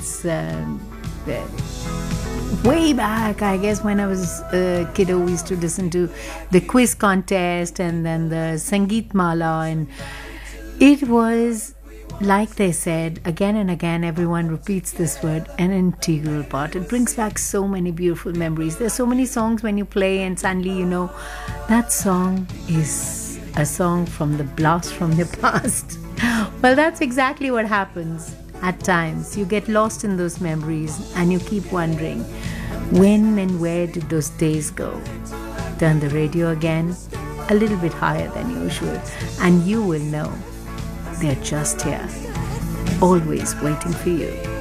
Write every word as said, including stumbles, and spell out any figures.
it's um, uh, way back, I guess, when I was a kiddo, we used to listen to the quiz contest and then the Sangeet Mala, and it was, like they said, again and again, everyone repeats this word, an integral part. It brings back so many beautiful memories. There's so many songs when you play and suddenly you know that song is a song from the blast from the past. Well, that's exactly what happens at times. You get lost in those memories and you keep wondering, when and where did those days go? Turn the radio again, a little bit higher than usual, and you will know they're just here, always waiting for you.